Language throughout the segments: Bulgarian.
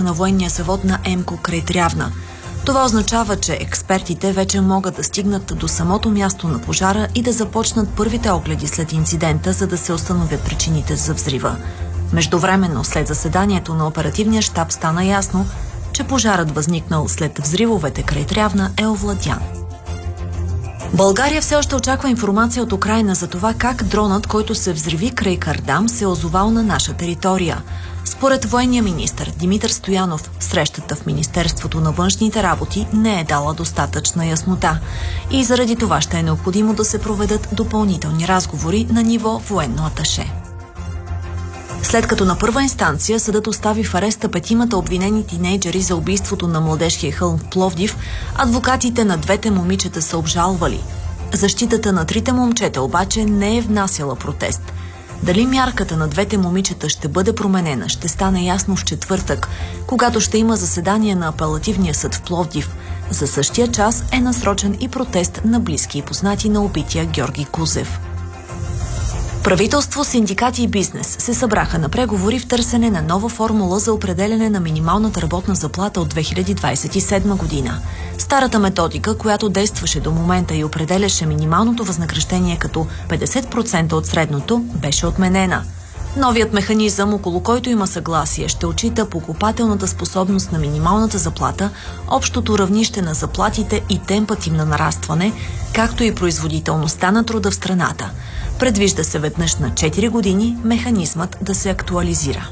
на военния завод на ЕМКО край Трявна. Това означава, че експертите вече могат да стигнат до самото място на пожара и да започнат първите огледи след инцидента, за да се установят причините за взрива. Междувременно, след заседанието на оперативния щаб стана ясно, че пожарът, възникнал след взривовете край Трявна, е овладян. България все още очаква информация от Украйна за това как дронът, който се взриви край Кардам, се е озовал на наша територия. Според военния министър Димитър Стоянов, срещата в Министерството на външните работи не е дала достатъчна яснота и заради това ще е необходимо да се проведат допълнителни разговори на ниво военно аташе. След като на първа инстанция съдът остави в ареста 5 обвинени тинейджери за убийството на Младежкия хълм в Пловдив, адвокатите на двете момичета са обжалвали. Защитата на 3 момчета обаче не е внасяла протест. Дали мярката на двете момичета ще бъде променена, ще стане ясно в четвъртък, когато ще има заседание на апелативния съд в Пловдив. За същия час е насрочен и протест на близки и познати на убития Георги Кузев. Правителство, синдикати и бизнес се събраха на преговори в търсене на нова формула за определяне на минималната работна заплата от 2027 година. Старата методика, която действаше до момента и определяше минималното възнаграждение като 50% от средното, беше отменена. Новият механизъм, около който има съгласие, ще отчита покупателната способност на минималната заплата, общото равнище на заплатите и темпът им на нарастване, както и производителността на труда в страната. Предвижда се веднъж на 4 години механизмът да се актуализира.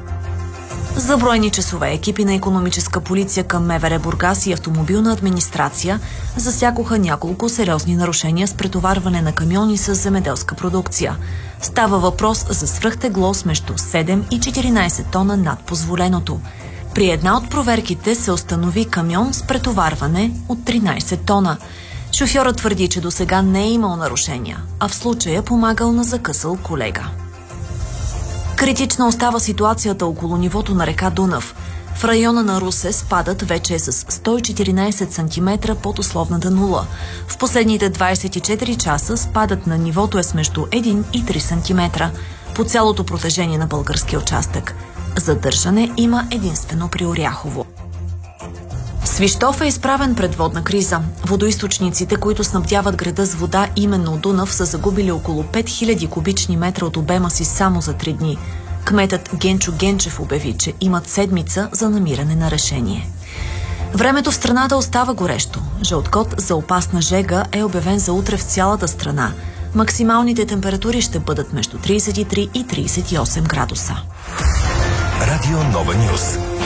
За броени часове екипи на икономическа полиция към МВР Бургас и автомобилна администрация засякоха няколко сериозни нарушения с претоварване на камиони с земеделска продукция. Става въпрос за свръхтегло с между 7 и 14 тона над позволеното. При една от проверките се установи камион с претоварване от 13 тона. Шофьорът твърди, че досега не е имал нарушения, а в случая помагал на закъсал колега. Критична остава ситуацията около нивото на река Дунав. В района на Русе спадът вече е с 114 см под условната нула. В последните 24 часа спадът на нивото е с между 1 и 3 см по цялото протежение на българския участък. Задържане има единствено при Оряхово. Свищов е изправен пред водна криза. Водоизточниците, които снабдяват града с вода именно от Дунав, са загубили около 5000 кубични метра от обема си само за 3 дни. Кметът Генчо Генчев обяви, че имат седмица за намиране на решение. Времето в страната остава горещо. Жълт код за опасна жега е обявен за утре в цялата страна. Максималните температури ще бъдат между 33 и 38 градуса. Радио Нова Нюс.